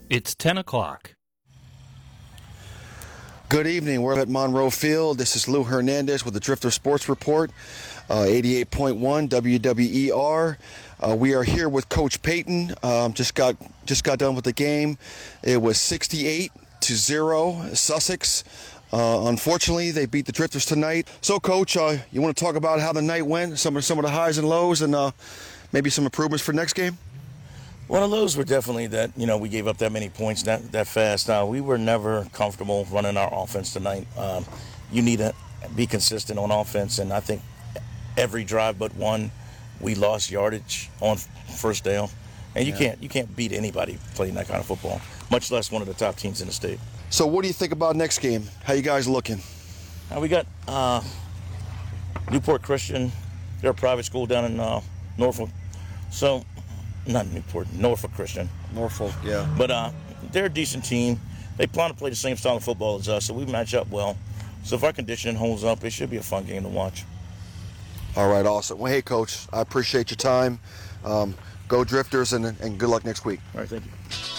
It's 10 o'clock. Good evening. We're at Monroe Field. This is Lou Hernandez with the Drifter Sports Report, 88.1 WWER. We are here with Coach Payton. Just got done with the game. It was 68-0 Sussex. Unfortunately, they beat the Drifters tonight. So, Coach, you want to talk about how the night went, some of the highs and lows, and maybe some improvements for next game? One of those were definitely that, we gave up that many points that fast. We were never comfortable running our offense tonight. You need to be consistent on offense, and I think every drive but one, we lost yardage on first down. And you can't beat anybody playing that kind of football, much less one of the top teams in the state. So what do you think about next game? How you guys looking? We got Newport Christian. They're a private school down in Norfolk. So, not Newport, Norfolk Christian. Norfolk, yeah. But they're a decent team. They plan to play the same style of football as us, so we match up well. So if our conditioning holds up, it should be a fun game to watch. All right, awesome. Well, hey, Coach, I appreciate your time. Go Drifters, and good luck next week. All right, thank you.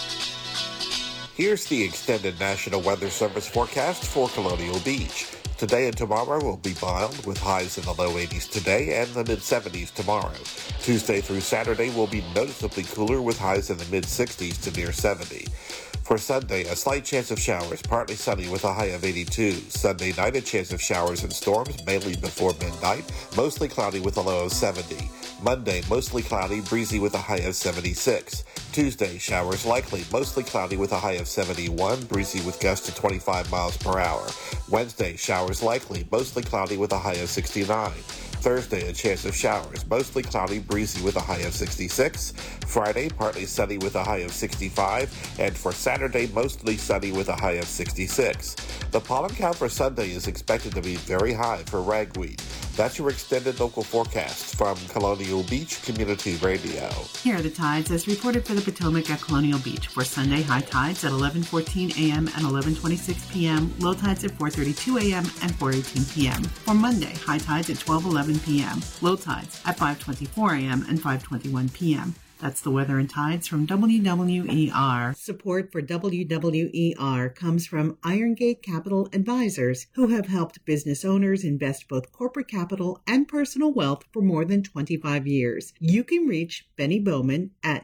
Here's the extended National Weather Service forecast for Colonial Beach. Today and tomorrow will be mild with highs in the low 80s today and the mid-70s tomorrow. Tuesday through Saturday will be noticeably cooler with highs in the mid-60s to near 70. For Sunday, a slight chance of showers, partly sunny with a high of 82. Sunday night, a chance of showers and storms, mainly before midnight, mostly cloudy with a low of 70. Monday, mostly cloudy, breezy with a high of 76. Tuesday, showers likely, mostly cloudy with a high of 71, breezy with gusts to 25 miles per hour. Wednesday, showers likely, mostly cloudy with a high of 69. Thursday, a chance of showers, mostly cloudy, breezy with a high of 66. Friday, partly sunny with a high of 65. And for Saturday, mostly sunny with a high of 66. The pollen count for Sunday is expected to be very high for ragweed. That's your extended local forecast from Colonial Beach Community Radio. Here are the tides as reported for the Potomac at Colonial Beach. For Sunday, high tides at 11:14 a.m. and 11:26 p.m., low tides at 4:32 a.m. and 4:18 p.m. For Monday, high tides at 12:11 p.m., low tides at 5:24 a.m. and 5:21 p.m. That's the weather and tides from WWER. Support for WWER comes from Irongate Capital Advisors, who have helped business owners invest both corporate capital and personal wealth for more than 25 years. You can reach Benny Bowman at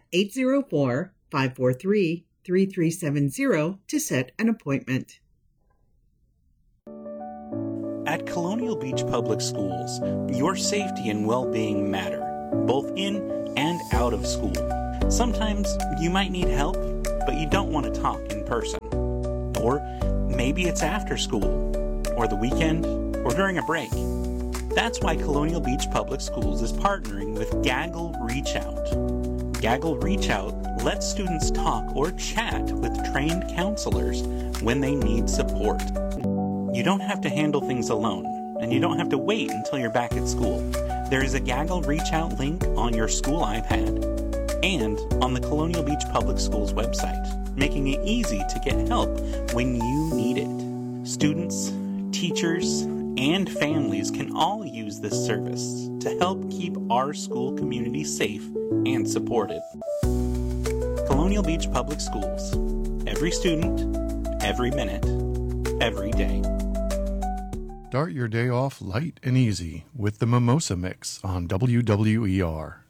804-543-3370 to set an appointment. At Colonial Beach Public Schools, your safety and well-being matter, both in and out of school. Sometimes you might need help, but you don't want to talk in person. Or maybe it's after school, or the weekend, or during a break. That's why Colonial Beach Public Schools is partnering with Gaggle Reach Out. Gaggle Reach Out lets students talk or chat with trained counselors when they need support. You don't have to handle things alone, and you don't have to wait until you're back at school. There is a Gaggle Reach Out link on your school iPad and on the Colonial Beach Public Schools website, making it easy to get help when you need it. Students, teachers, and families can all use this service to help keep our school community safe and supported. Colonial Beach Public Schools. Every student, every minute, every day. Start your day off light and easy with the Mimosa Mix on WWER.